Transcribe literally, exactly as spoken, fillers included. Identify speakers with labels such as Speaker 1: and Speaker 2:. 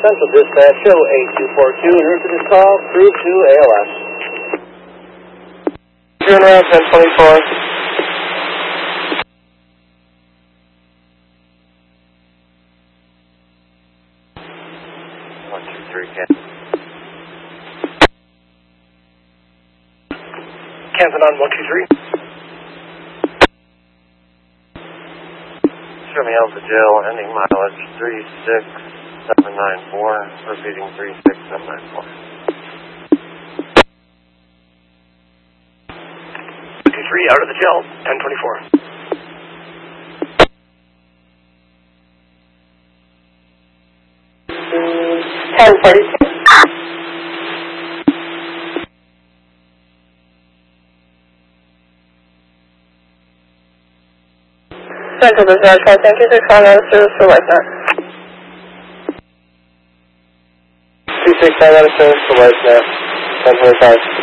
Speaker 1: Central Dispatch, show eight two four two, and answer this call, through to A L S. Turn around, ten twenty-four.
Speaker 2: one two three, Ken.
Speaker 3: Kansas on one two three.
Speaker 2: Show me out the jail, ending mileage three six seven nine four, repeating three six seven nine four.
Speaker 3: one two three, out of the jail, ten twenty-four.
Speaker 4: ten forty-two. Central Dispatch, thank you for calling out of service for LifeNet.
Speaker 1: two six five out of service for LifeNet, ten twenty-five.